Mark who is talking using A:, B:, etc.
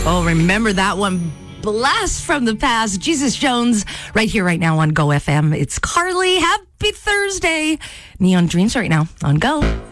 A: Oh, remember that one. Blast from the past. Jesus Jones, right here, right now on Go FM. It's Carly. Happy Thursday. Neon Dreams right now on Go.